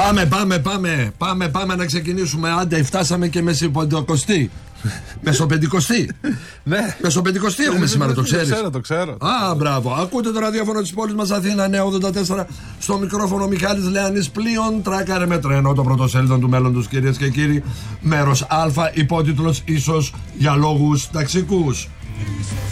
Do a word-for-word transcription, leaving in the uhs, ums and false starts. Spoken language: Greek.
Πάμε, πάμε, πάμε, πάμε, πάμε να ξεκινήσουμε. Άντε, φτάσαμε και μεσοπεντηκοστή. Μεσοπεντηκοστή. Ναι. Μεσοπεντηκοστή έχουμε σήμερα, το ξέρεις? Το ξέρω, το ξέρω. Α, μπράβο. Ακούτε το ραδιόφωνο της πόλης μας Αθήνα, νέα ογδόντα τέσσερα. Στο μικρόφωνο Μιχάλης Λεανής. Πλοίον τράκαρε με τρένο, το πρωτοσέλιδο του μέλλοντος, κυρίες και κύριοι. Μέρος Α, υπότιτλος ίσως για λόγους ταξικούς.